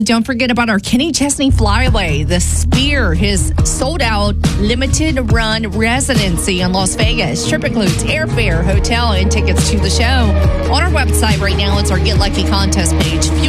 Don't forget about our Kenny Chesney Flyaway, the Spear, his sold-out limited-run residency in Las Vegas. Trip includes airfare, hotel, and tickets to the show. On our website right now, it's our Get Lucky contest page.